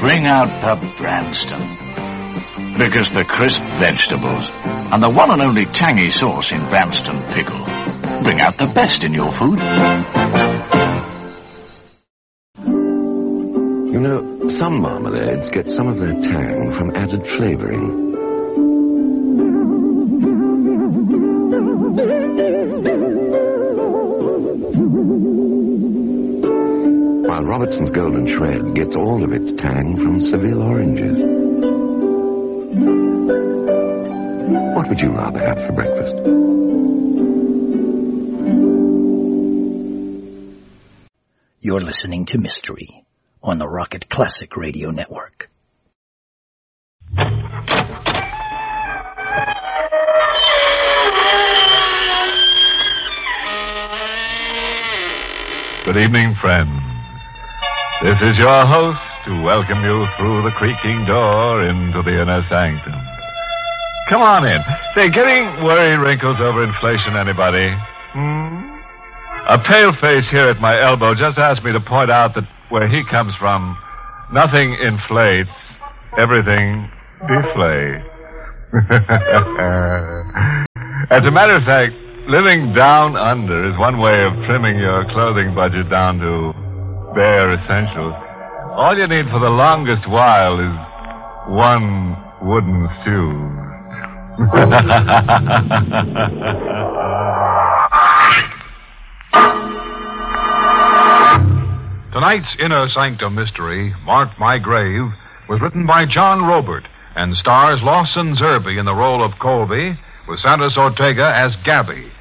bring out the Branston. Because the crisp vegetables and the one and only tangy sauce in Branston pickle bring out the best in your food. You know, some marmalades get some of their tang from added flavoring. While Robertson's Golden Shred gets all of its tang from Seville oranges. What would you rather have for breakfast? You're listening to Mystery on the Rocket Classic Radio Network. Good evening, friends. This is your host to welcome you through the creaking door into the inner sanctum. Come on in. Say, getting worry wrinkles over inflation, anybody? A pale face here at my elbow just asked me to point out that where he comes from, nothing inflates, everything deflates. As a matter of fact, living down under is one way of trimming your clothing budget down to bare essentials. All you need for the longest while is one wooden shoe. Tonight's Inner Sanctum Mystery, Mark My Grave, was written by John Robert and stars Lawson Zerbe in the role of Colby, with Santos Ortega as Gabby.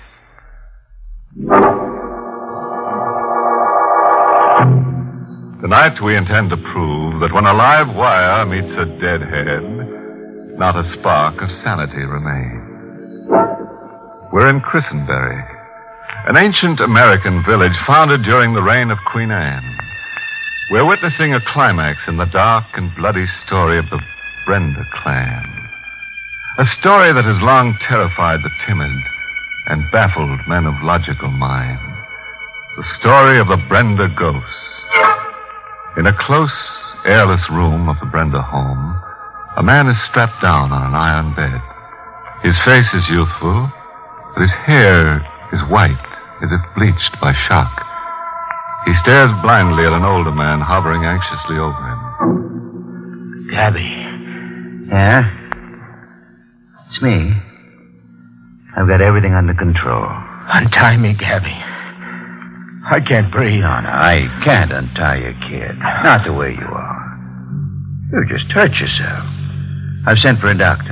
Tonight we intend to prove that when a live wire meets a dead head, not a spark of sanity remains. We're in Christenbury, an ancient American village founded during the reign of Queen Anne. We're witnessing a climax in the dark and bloody story of the Brenda clan. A story that has long terrified the timid and baffled men of logical mind. The story of the Brenda ghost. In a close, airless room of the Brenda home, a man is strapped down on an iron bed. His face is youthful, but his hair is white, as if bleached by shock. He stares blindly at an older man hovering anxiously over him. Gabby. Yeah? It's me. I've got everything under control. Untie me, Gabby. I can't breathe. No, I can't untie you, kid. Not the way you are. You just hurt yourself. I've sent for a doctor.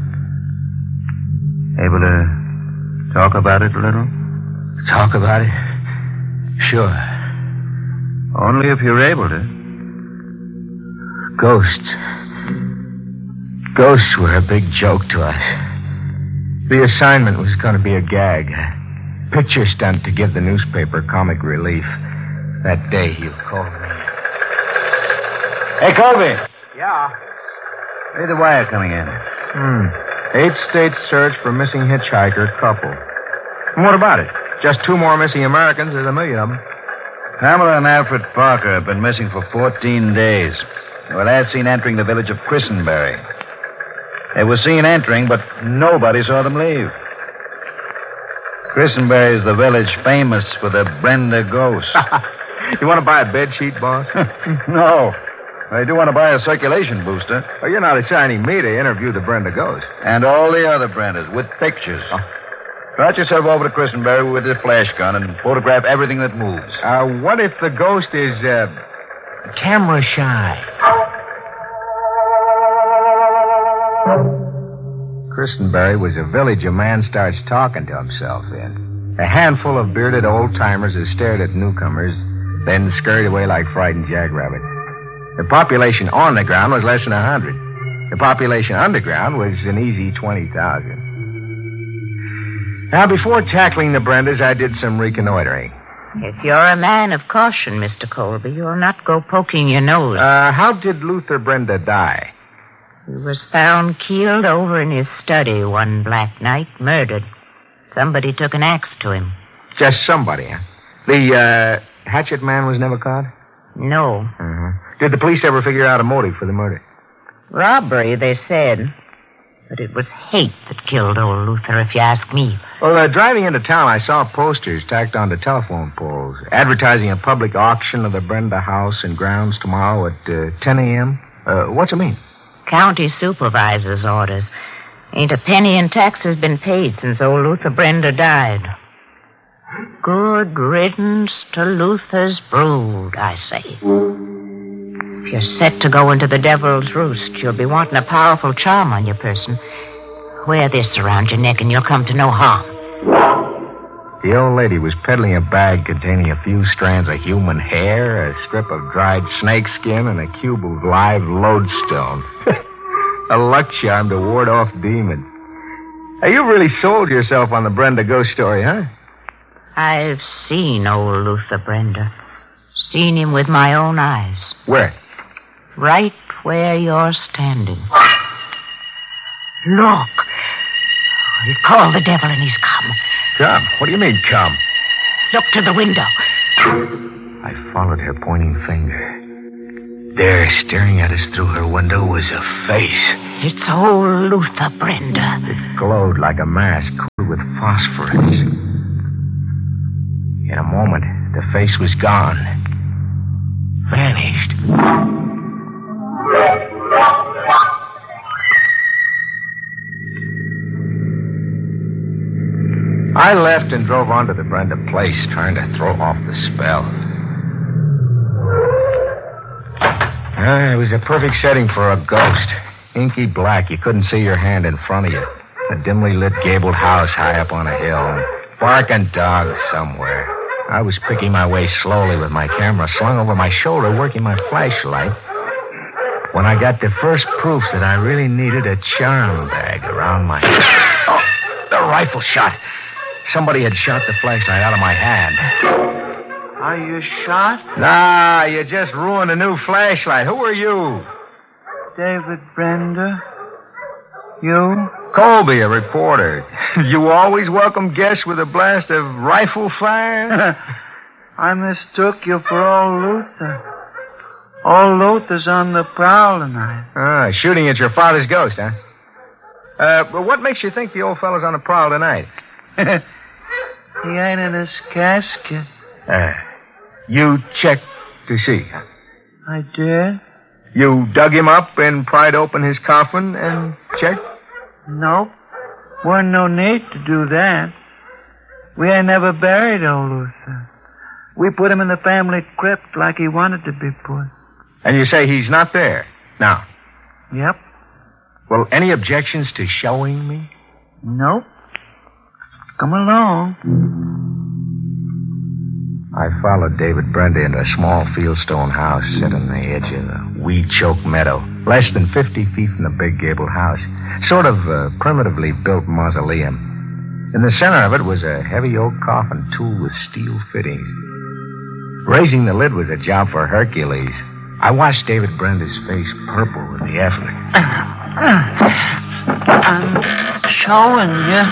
Able to talk about it a little? Talk about it? Sure. Only if you're able to. Ghosts. Ghosts were a big joke to us. The assignment was going to be a gag. A picture stunt to give the newspaper comic relief. That day you called me. Hey, Colby. Yeah? Read the wire coming in. 8-state search for missing hitchhiker couple. And what about it? Just 2 more missing Americans. There's 1 million of them. Pamela and Alfred Parker have been missing for 14 days. They were last seen entering the village of Christenbury. They were seen entering, but nobody saw them leave. Christenbury is the village famous for the Brenda ghost. You want to buy a bed sheet, boss? No. I do want to buy a circulation booster. Well, you're not assigning me to interview the Brenda ghost. And all the other Brendas with pictures. Trot yourself over to Christenbury with a flash gun and photograph everything that moves. What if the ghost is, camera shy? Christenbury was a village a man starts talking to himself in. A handful of bearded old-timers who stared at newcomers, then scurried away like frightened jackrabbits. The population on the ground was less than 100. The population underground was an easy 20,000. Now, before tackling the Brendas, I did some reconnoitering. If you're a man of caution, Mr. Colby, you'll not go poking your nose. How did Luther Brenda die? He was found keeled over in his study one black night, murdered. Somebody took an axe to him. Just somebody, huh? The hatchet man was never caught? No. Did the police ever figure out a motive for the murder? Robbery, they said. But it was hate that killed old Luther, if you ask me. Well, driving into town, I saw posters tacked onto telephone poles advertising a public auction of the Brenda house and grounds tomorrow at 10 a.m. What's it mean? County supervisor's orders. Ain't a penny in taxes been paid since old Luther Brenda died. Good riddance to Luther's brood, I say. If you're set to go into the devil's roost, you'll be wanting a powerful charm on your person. Wear this around your neck and you'll come to no harm. The old lady was peddling a bag containing a few strands of human hair, a strip of dried snake skin, and a cube of live lodestone. A luck charm to ward off demons. Hey, you really sold yourself on the Brenda ghost story, huh? I've seen old Luther Brenda. Seen him with my own eyes. Where? Right where you're standing. Look. We call the devil and he's come. Come? What do you mean, come? Look to the window. I followed her pointing finger. There, staring at us through her window, was a face. It's old Luther Brenda. It glowed like a mask coated with phosphorus. In a moment, the face was gone. Vanished. I left and drove on to the Brenda place, trying to throw off the spell. It was a perfect setting for a ghost. Inky black, you couldn't see your hand in front of you. A dimly lit gabled house high up on a hill, and barking dogs somewhere. I was picking my way slowly with my camera slung over my shoulder, working my flashlight, when I got the first proof that I really needed a charm bag around my... Oh, the rifle shot. Somebody had shot the flashlight out of my hand. Are you shot? Nah, you just ruined a new flashlight. Who are you? David Brenda. You? Colby, a reporter. You always welcome guests with a blast of rifle fire? I mistook you for old Luther. Old Luther's on the prowl tonight. Shooting at your father's ghost, huh? But what makes you think the old fellow's on the prowl tonight? He ain't in his casket. You checked to see, huh? I did. You dug him up and pried open his coffin and checked? Nope. Wasn't no need to do that. We ain't never buried old Luther. We put him in the family crypt like he wanted to be put. And you say he's not there now? Yep. Well, any objections to showing me? Nope. Come along. I followed David Brenda into a small fieldstone house set on the edge of a weed-choked meadow, less than 50 feet from the big gabled house. Sort of a primitively built mausoleum. In the center of it was a heavy oak coffin tooled with steel fittings. Raising the lid was a job for Hercules. I watched David Brenda's face purple with the effort. I'm showing you.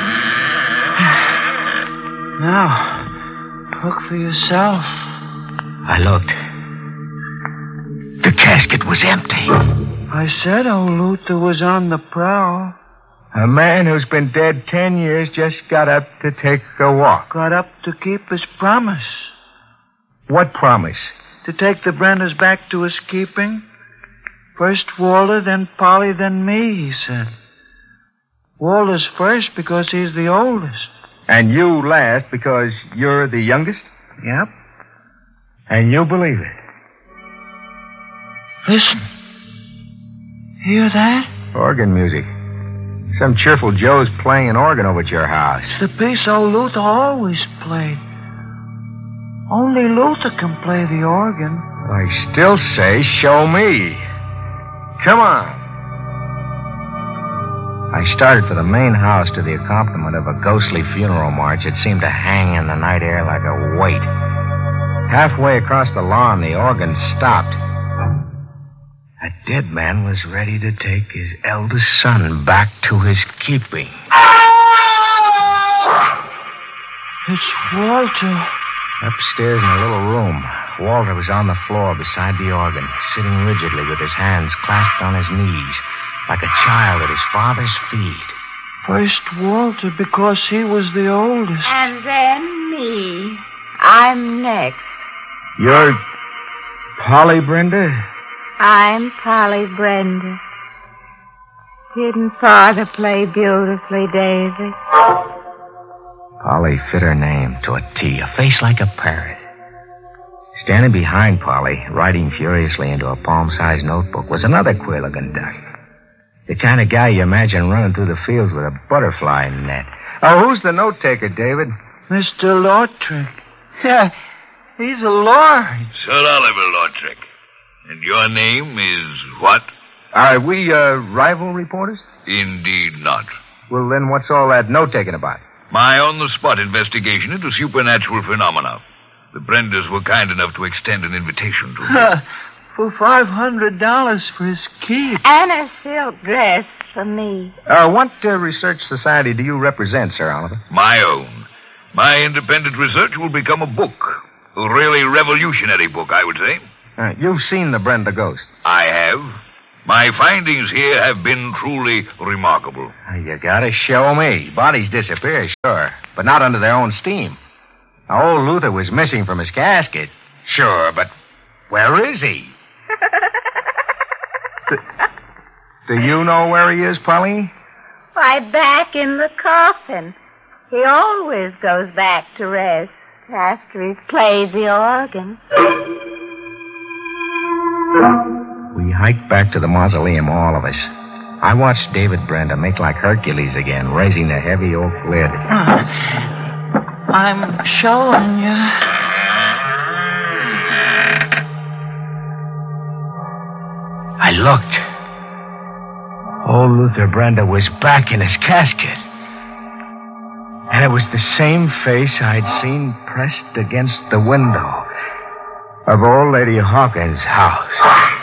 Now, look for yourself. I looked. The casket was empty. I said old Luther was on the prowl. A man who's been dead 10 years just got up to take a walk. Got up to keep his promise. What promise? To take the Brendas back to his keeping. First Walter, then Polly, then me, he said. Walter's first because he's the oldest. And you last because you're the youngest? Yep. And you believe it? Listen. Hear that? Organ music. Some cheerful Joe's playing an organ over at your house. It's the piece old Luther always played. Only Luther can play the organ. I still say, show me. Come on. I started for the main house to the accompaniment of a ghostly funeral march that seemed to hang in the night air like a weight. Halfway across the lawn, the organ stopped. A dead man was ready to take his eldest son back to his keeping. It's Walter. Upstairs in a little room, Walter was on the floor beside the organ, sitting rigidly with his hands clasped on his knees, like a child at his father's feet. First Walter, because he was the oldest. And then me. I'm next. You're Polly Brenda? I'm Polly Brenda. Didn't Father play beautifully, David? Polly fit her name to a T, a face like a parrot. Standing behind Polly, writing furiously into a palm-sized notebook, was another queer-looking duck. The kind of guy you imagine running through the fields with a butterfly net. Oh, who's the note-taker, David? Mr. Lautrec. Yeah, he's a lord. Sir Oliver Lautrec. And your name is what? Are we, rival reporters? Indeed not. Well, then what's all that note-taking about? My on-the-spot investigation into supernatural phenomena. The Brendas were kind enough to extend an invitation to me. For $500 for his keep. And a silk dress for me. What research society do you represent, Sir Oliver? My own. My independent research will become a book. A really revolutionary book, I would say. You've seen the Brenda ghost. I have. My findings here have been truly remarkable. You gotta show me. Bodies disappear, sure, but not under their own steam. Now, old Luther was missing from his casket. Sure, but where is he? Do you know where he is, Polly? Why, back in the coffin. He always goes back to rest after he's played the organ. We hiked back to the mausoleum, all of us. I watched David Brenda make like Hercules again, raising the heavy oak lid. I'm showing you. I looked. Old Luther Brenda was back in his casket. And it was the same face I'd seen pressed against the window of old Lady Hawkins' house.